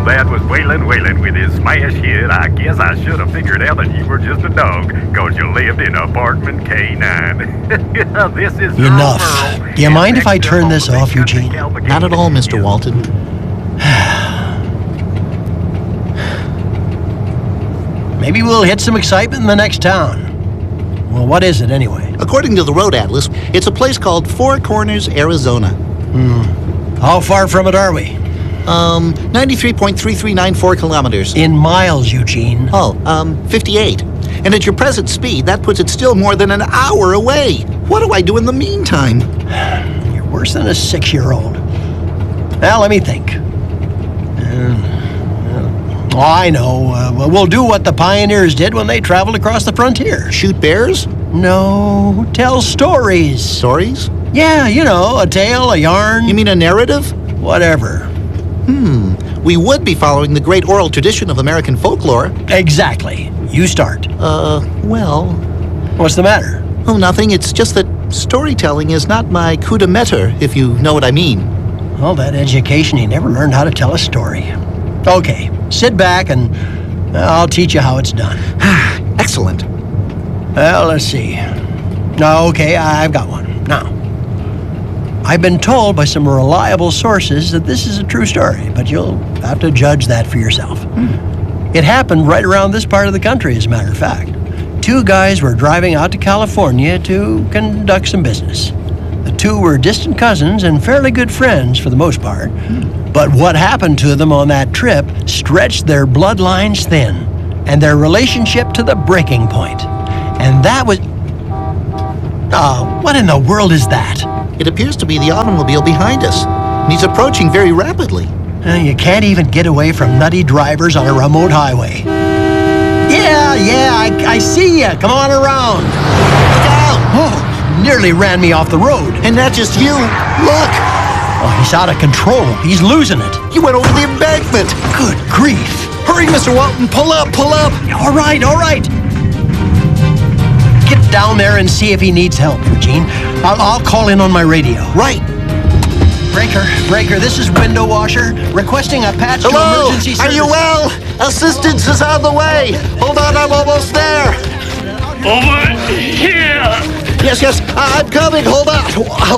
that was Waylon with his smash hit, I guess I should have figured out that you were just a dog, cause you lived in apartment K9. This is enough. Do you mind if I turn this off, Eugene? Not at all, Mr. Walton. Maybe we'll hit some excitement in the next town. Well, what is it anyway? According to the road atlas, it's a place called Four Corners, Arizona. How far from it are we? 93.3394 kilometers. In miles, Eugene. 58. And at your present speed, that puts it still more than an hour away. What do I do in the meantime? You're worse than a 6-year-old. Now, let me think. I know. We'll do what the pioneers did when they traveled across the frontier. Shoot bears? No, tell stories. Stories? Yeah, you know, a tale, a yarn. You mean a narrative? Whatever. We would be following the great oral tradition of American folklore. Exactly. You start. Well... What's the matter? Oh, nothing. It's just that storytelling is not my coup de maître, if you know what I mean. All that education, you never learned how to tell a story. Okay, sit back and I'll teach you how it's done. Excellent. Well, let's see. Okay, I've got one. Now, I've been told by some reliable sources that this is a true story, but you'll have to judge that for yourself. It happened right around this part of the country, as a matter of fact. 2 guys were driving out to California to conduct some business. The 2 were distant cousins and fairly good friends for the most part. But what happened to them on that trip stretched their bloodlines thin and their relationship to the breaking point. And that was... what in the world is that? It appears to be the automobile behind us. And he's approaching very rapidly. You can't even get away from nutty drivers on a remote highway. Yeah, I see ya. Come on around. Look out! Oh, nearly ran me off the road. And not just you. Look! Oh, he's out of control. He's losing it. He went over the embankment. Good grief. Hurry, Mr. Walton. Pull up. All right. Get down there and see if he needs help, Eugene. I'll call in on my radio. Right. Breaker, this is Window Washer, requesting a patch to emergency service. Are you well? Assistance is on the way. Hold on, I'm almost there. Over here. Yes, I'm coming. Hold on.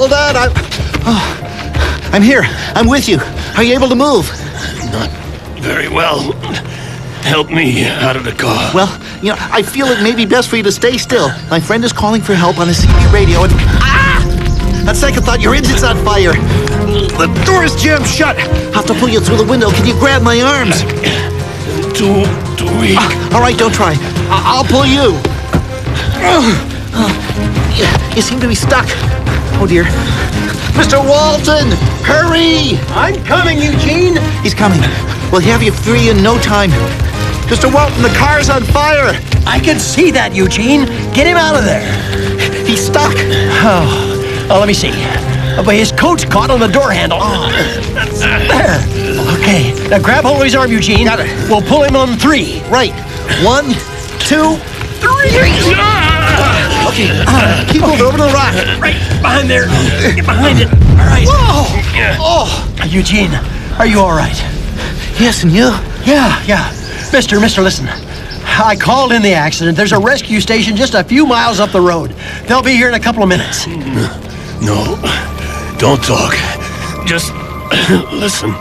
I'm here. I'm with you. Are you able to move? Not very well. Help me out of the car. Well, I feel it may be best for you to stay still. My friend is calling for help on his CB radio and... At second thought, your engine's on fire. The door is jammed shut. I'll have to pull you through the window. Can you grab my arms? Too weak. All right, don't try. I'll pull you. You seem to be stuck. Oh, dear. Mr. Walton, hurry! I'm coming, Eugene. He's coming. We'll have you free in no time. Mr. Walton, the car's on fire. I can see that, Eugene. Get him out of there. He's stuck. Oh, let me see. But his coat's caught on the door handle. There. Okay. Now grab hold of his arm, Eugene. Got it. We'll pull him on 3. Right. 1, 2, 3. Okay. Keep moving over to the rock. Right behind there. Get behind it. All right. Whoa! Oh. Eugene, are you all right? Yes, and you? Yeah. Mister, listen. I called in the accident. There's a rescue station just a few miles up the road. They'll be here in a couple of minutes. No, don't talk. Just listen.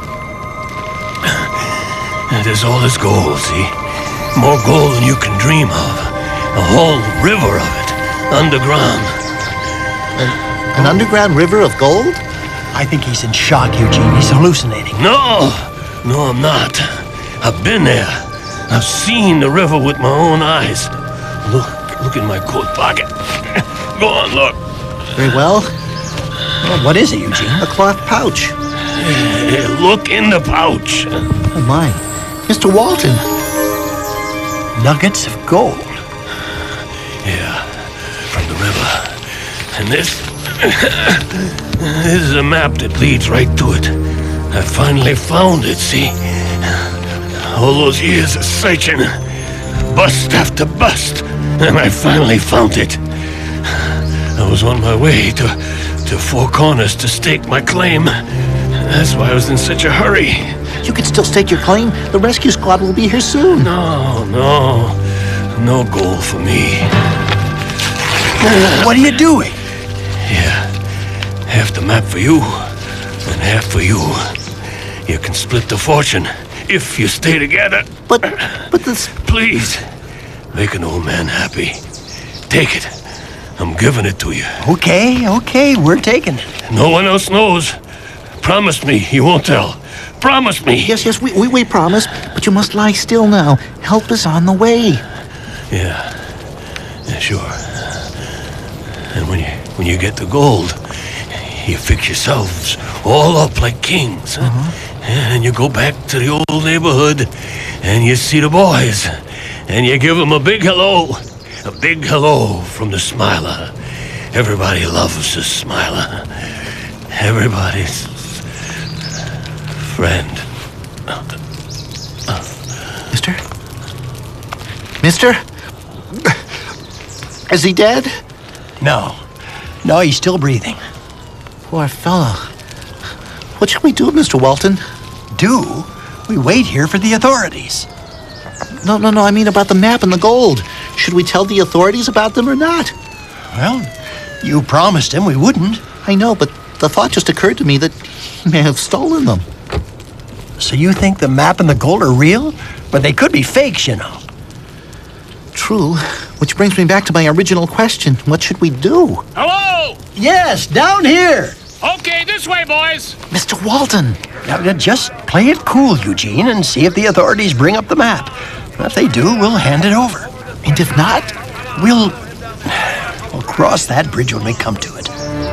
There's all this gold, see? More gold than you can dream of. A whole river of it, underground. An underground river of gold? I think he's in shock, Eugene. He's hallucinating. No, I'm not. I've been there. I've seen the river with my own eyes. Look in my coat pocket. Go on, look. Very well. Well, what is it, Eugene? A cloth pouch. Hey, look in the pouch. Oh, my. Mr. Walton. Nuggets of gold. Yeah, from the river. And this is a map that leads right to it. I finally found it, see? All those years of searching, bust after bust, and I finally found it. I was on my way to Four Corners to stake my claim. That's why I was in such a hurry. You can still stake your claim. The rescue squad will be here soon. No gold for me. What are you doing? Yeah, half the map for you, and half for you. You can split the fortune if you stay together. But this... Please, make an old man happy. Take it. I'm giving it to you. Okay, we're taking it. No one else knows. Promise me you won't tell. Promise me. Yes, we promise. But you must lie still now. Help is on the way. Yeah, sure. And when you get the gold, you fix yourselves all up like kings. And you go back to the old neighborhood, and you see the boys, and you give them a big hello. A big hello from the Smiler. Everybody loves the Smiler. Everybody's friend. Mister? Is he dead? No, he's still breathing. Poor fellow. What shall we do, Mr. Walton? Do? We wait here for the authorities. No, I mean about the map and the gold. Should we tell the authorities about them or not? Well, you promised him we wouldn't. I know, but the thought just occurred to me that he may have stolen them. So you think the map and the gold are real? But they could be fakes, you know. True. Which brings me back to my original question. What should we do? Hello! Yes, down here. Okay, this way, boys. Mr. Walton! Now, just play it cool, Eugene, and see if the authorities bring up the map. If they do, we'll hand it over. And if not? We'll cross that bridge when we come to it.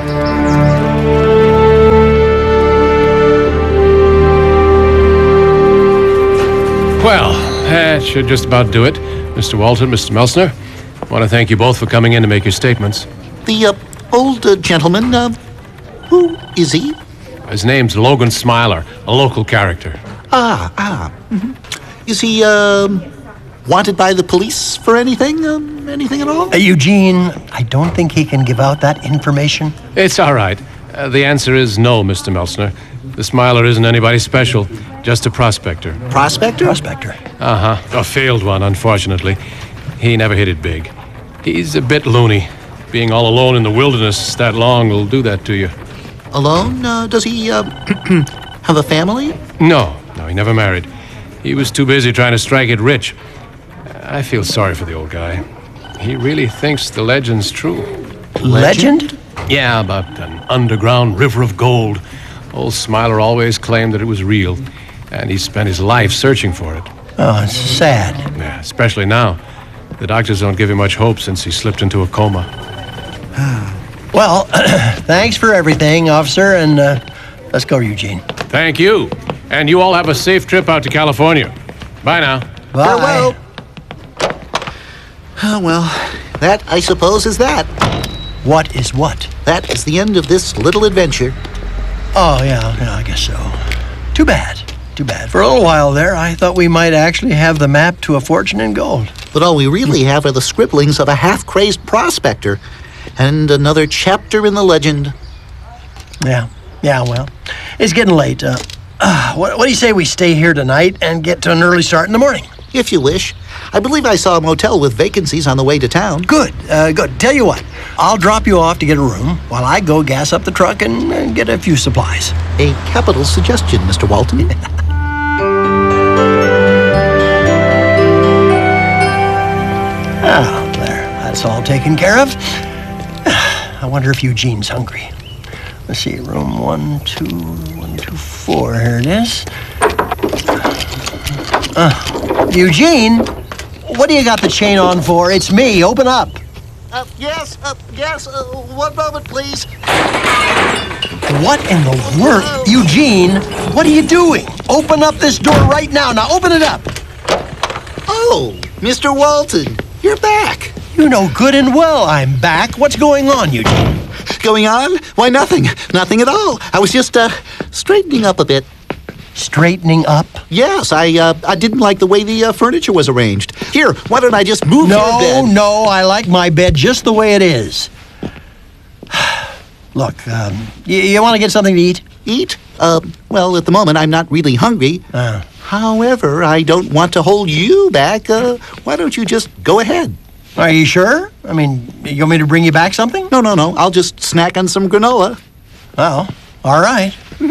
Well, that should just about do it. Mr. Walton, Mr. Melsner, I want to thank you both for coming in to make your statements. The old gentleman, who is he? His name's Logan Smiler, a local character. Is he, wanted by the police for anything? Anything at all? Eugene, I don't think he can give out that information. It's all right. The answer is no, Mr. Melsner. The Smiler isn't anybody special, just a prospector. Prospector? Prospector. A failed one, unfortunately. He never hit it big. He's a bit loony. Being all alone in the wilderness that long will do that to you. Alone? Does he, have a family? No, he never married. He was too busy trying to strike it rich. I feel sorry for the old guy. He really thinks the legend's true. Legend? Yeah, about an underground river of gold. Old Smiler always claimed that it was real, and he spent his life searching for it. Oh, it's sad. Yeah, especially now. The doctors don't give him much hope since he slipped into a coma. Well, thanks for everything, officer, and let's go, Eugene. Thank you. And you all have a safe trip out to California. Bye now. Bye. Farewell. Oh, well, that, I suppose, is that. What is what? That is the end of this little adventure. Oh, yeah, I guess so. Too bad. For a little while there, I thought we might actually have the map to a fortune in gold. But all we really have are the scribblings of a half-crazed prospector and another chapter in the legend. Yeah, well, it's getting late. What do you say we stay here tonight and get to an early start in the morning? If you wish. I believe I saw a motel with vacancies on the way to town. Good. Tell you what, I'll drop you off to get a room while I go gas up the truck and get a few supplies. A capital suggestion, Mr. Walton. Oh, there. That's all taken care of. I wonder if Eugene's hungry. Let's see, room 124. Here it is. Eugene, what do you got the chain on for? It's me. Open up. Yes. 1 moment, please. What in the world? Eugene, what are you doing? Open up this door right now. Now open it up. Oh, Mr. Walton, you're back. You know good and well I'm back. What's going on, Eugene? Going on? Why, nothing. Nothing at all. I was just, straightening up a bit. Straightening up? Yes, I didn't like the way the furniture was arranged. Here, why don't I just move your bed? No, I like my bed just the way it is. Look, you want to get something to eat? Eat? Well, at the moment, I'm not really hungry. However, I don't want to hold you back. Why don't you just go ahead? Are you sure? I mean, you want me to bring you back something? No. I'll just snack on some granola. Well, all right.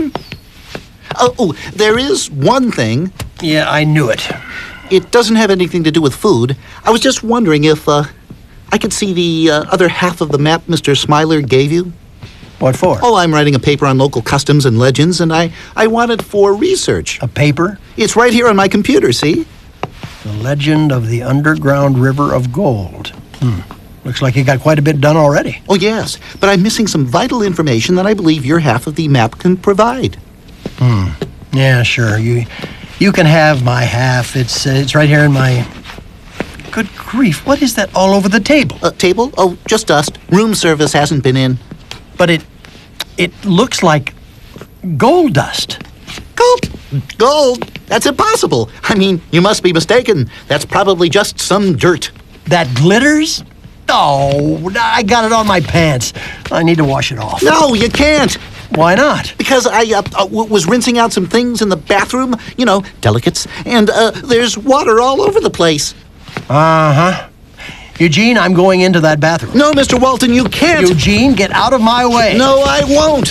There is one thing. Yeah, I knew it. It doesn't have anything to do with food. I was just wondering if, I could see the other half of the map Mr. Smiler gave you. What for? Oh, I'm writing a paper on local customs and legends, and I want it for research. A paper? It's right here on my computer, see? The Legend of the Underground River of Gold. Looks like you got quite a bit done already. Oh, yes, but I'm missing some vital information that I believe your half of the map can provide. Yeah, sure. You can have my half. It's right here in my... Good grief, what is that all over the table? Table? Oh, just dust. Room service hasn't been in. But it looks like gold dust. Gold? That's impossible. I mean, you must be mistaken. That's probably just some dirt. That glitters? Oh, I got it on my pants. I need to wash it off. No, you can't. Why not? Because I was rinsing out some things in the bathroom, delicates, and there's water all over the place. Uh-huh. Eugene, I'm going into that bathroom. No, Mr. Walton, you can't. Eugene, get out of my way. No, I won't.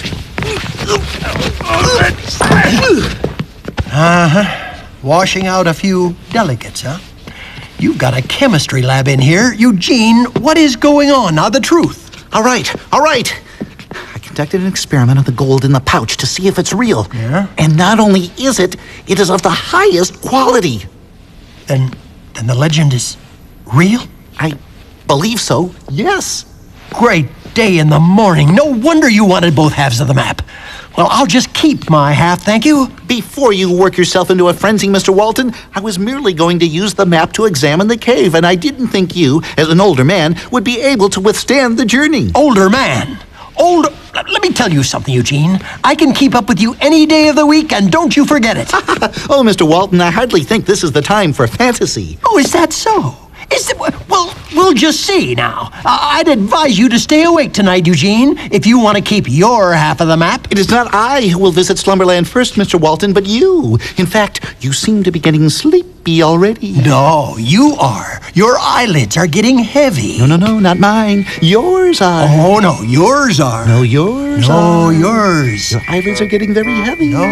Washing out a few delicates, huh? You've got a chemistry lab in here. Eugene, what is going on? Now, the truth. All right. I conducted an experiment on the gold in the pouch to see if it's real. Yeah? And not only is it is of the highest quality. Then the legend is real? I believe so, yes. Great day in the morning. No wonder you wanted both halves of the map. Well, I'll just keep my half, thank you. Before you work yourself into a frenzy, Mr. Walton, I was merely going to use the map to examine the cave, and I didn't think you, as an older man, would be able to withstand the journey. Older man? Let me tell you something, Eugene. I can keep up with you any day of the week, and don't you forget it. Oh, Mr. Walton, I hardly think this is the time for fantasy. Oh, is that so? Well, we'll just see now. I'd advise you to stay awake tonight, Eugene, if you want to keep your half of the map. It is not I who will visit Slumberland first, Mr. Walton, but you. In fact, you seem to be getting sleepy already. No, you are. Your eyelids are getting heavy. No, not mine. Yours are. Oh, no, yours are. No, yours No, are. yours. Your eyelids are getting very heavy. No.